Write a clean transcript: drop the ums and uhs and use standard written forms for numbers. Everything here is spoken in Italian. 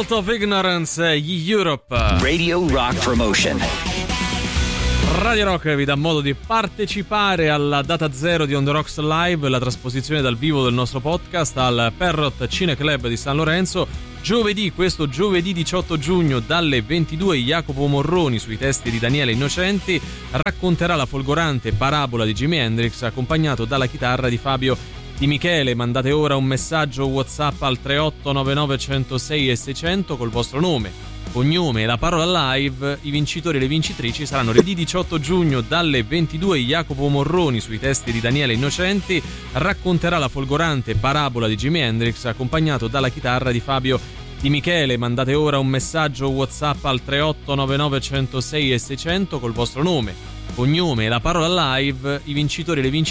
Vault of Ignorance, gli Europe. Radio Rock Promotion. Radio Rock vi dà modo di partecipare alla data zero di On The Rocks Live, la trasposizione dal vivo del nostro podcast al Parrot Cineclub di San Lorenzo. Questo giovedì 18 giugno dalle 22 Jacopo Morroni, sui testi di Daniele Innocenti, racconterà la folgorante parabola di Jimi Hendrix accompagnato dalla chitarra di Fabio Di Michele. Mandate ora un messaggio WhatsApp al 3899 106 e 600 col vostro nome, cognome e la parola live. I vincitori e le vincitrici saranno giovedì 18 giugno dalle 22 Jacopo Morroni, sui testi di Daniele Innocenti, racconterà la folgorante parabola di Jimi Hendrix accompagnato dalla chitarra di Fabio Di Michele. Mandate ora un messaggio WhatsApp al 3899 106 e 600 col vostro nome, cognome e la parola live. I vincitori e le vincitrici